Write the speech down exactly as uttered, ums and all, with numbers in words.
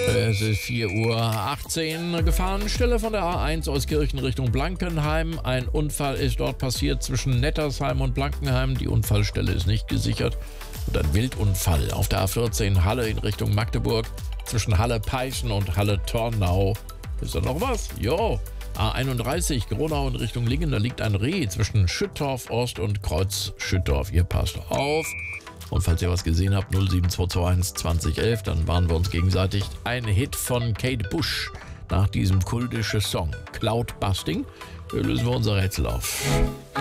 Es ist vier Uhr achtzehn. Gefahrenstelle von der A eins aus Kirchen Richtung Blankenheim. Ein Unfall ist dort passiert zwischen Nettersheim und Blankenheim. Die Unfallstelle ist nicht gesichert. Und ein Wildunfall auf der A vierzehn Halle in Richtung Magdeburg. Zwischen Halle-Peißen und Halle-Tornau. Ist da noch was? Jo. A einunddreißig Gronau in Richtung Lingen. Da liegt ein Reh zwischen Schüttorf Ost und Kreuz Schüttorf. Ihr passt auf. Und falls ihr was gesehen habt, null sieben zwei zwei eins zwanzig elf, dann waren wir uns gegenseitig. Ein Hit von Kate Bush nach diesem kultischen Song. Cloudbusting. Hier lösen wir unser Rätsel auf.